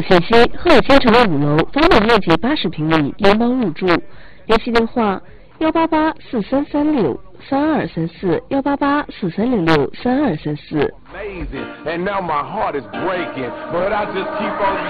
信息：赫尔新城的5楼，房本面积80平米，联邦入住。联系电话：18843363234，18843663234。